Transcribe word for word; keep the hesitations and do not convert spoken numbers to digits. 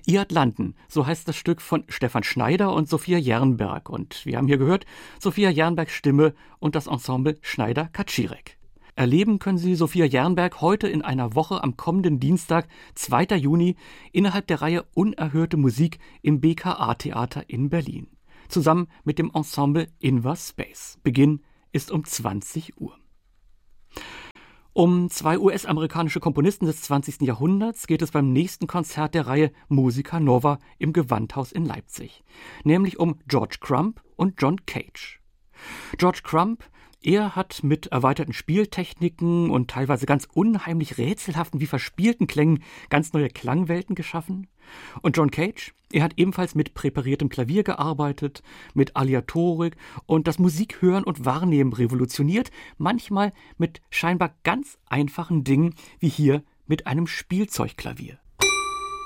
Ihr Atlanten, so heißt das Stück von Stefan Schneider und Sophia Jernberg. Und wir haben hier gehört, Sophia Jernbergs Stimme und das Ensemble Schneider-Kaczirek. Erleben können Sie Sophia Jernberg heute in einer Woche am kommenden Dienstag, zweiten Juni, innerhalb der Reihe Unerhörte Musik im B K A-Theater in Berlin. Zusammen mit dem Ensemble Inver Space. Beginn ist um zwanzig Uhr. Um zwei U S-amerikanische Komponisten des zwanzigsten Jahrhunderts geht es beim nächsten Konzert der Reihe Musica Nova im Gewandhaus in Leipzig. Nämlich um George Crumb und John Cage. George Crumb, er hat mit erweiterten Spieltechniken und teilweise ganz unheimlich rätselhaften wie verspielten Klängen ganz neue Klangwelten geschaffen. Und John Cage, er hat ebenfalls mit präpariertem Klavier gearbeitet, mit Aleatorik und das Musikhören und Wahrnehmen revolutioniert, manchmal mit scheinbar ganz einfachen Dingen wie hier mit einem Spielzeugklavier.